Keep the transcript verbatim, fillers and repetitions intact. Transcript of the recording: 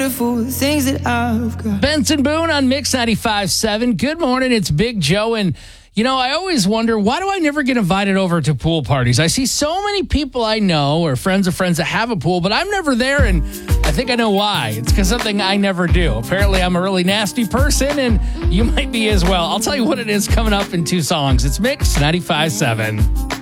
things that I've got. Benson Boone on Mix ninety-five point seven. Good morning. It's Big Joe. And, you know, I always wonder, why do I never get invited over to pool parties? I see so many people I know or friends of friends that have a pool, but I'm never there. And I think I know why. It's because something I never do. Apparently, I'm a really nasty person, and you might be as well. I'll tell you what it is coming up in two songs. It's Mix ninety-five point seven.